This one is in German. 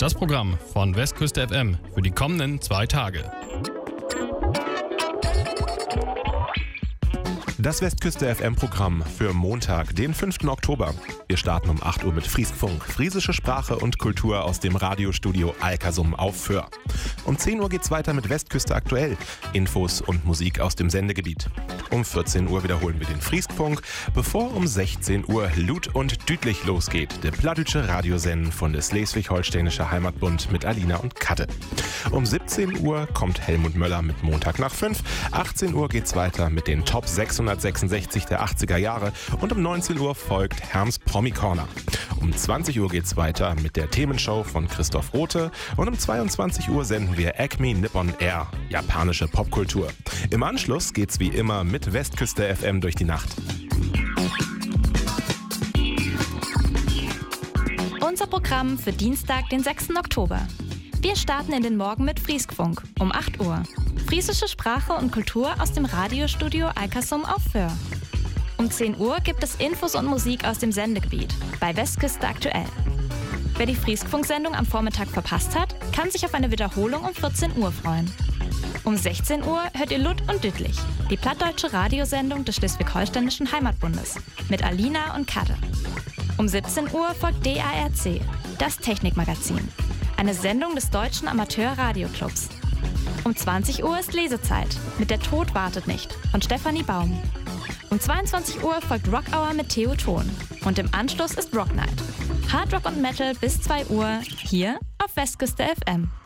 Das Programm von Westküste FM für die kommenden 2 Tage. Das Westküste FM-Programm für Montag, den 5. Oktober. Wir starten um 8 Uhr mit Frieskfunk, friesische Sprache und Kultur aus dem Radiostudio Alkersum auf Föhr. Um 10 Uhr geht's weiter mit Westküste aktuell, Infos und Musik aus dem Sendegebiet. Um 14 Uhr wiederholen wir den Frieskfunk, bevor um 16 Uhr Lut und Dütlich losgeht, der plattdütsche Radiosenden von der Schleswig-Holsteinische Heimatbund mit Alina und Katte. Um 17 Uhr kommt Helmut Möller mit Montag nach 5. 18 Uhr geht's weiter mit den Top 666 der 80er Jahre und um 19 Uhr folgt Herms Promi Corner. Um 20 Uhr geht's weiter mit der Themenshow von Christoph Rothe und um 22 Uhr senden wir Acme Nippon Air, japanische Popkultur. Im Anschluss geht's wie immer mit Westküste FM durch die Nacht. Unser Programm für Dienstag, den 6. Oktober. Wir starten in den Morgen mit Frieskfunk um 8 Uhr. Friesische Sprache und Kultur aus dem Radiostudio Alkersum auf Föhr. Um 10 Uhr gibt es Infos und Musik aus dem Sendegebiet bei Westküste aktuell. Wer die Frieskfunk-Sendung am Vormittag verpasst hat, kann sich auf eine Wiederholung um 14 Uhr freuen. Um 16 Uhr hört ihr Lut und Dütlich, die plattdeutsche Radiosendung des Schleswig-Holsteinischen Heimatbundes mit Alina und Katte. Um 17 Uhr folgt DARC, das Technikmagazin, eine Sendung des Deutschen Amateur-Radioclubs. Um 20 Uhr ist Lesezeit mit Der Tod wartet nicht von Stefanie Baum. Um 22 Uhr folgt Rock Hour mit Theo Thon und im Anschluss ist Rock Night. Hard Rock und Metal bis 2 Uhr hier auf Westküste FM.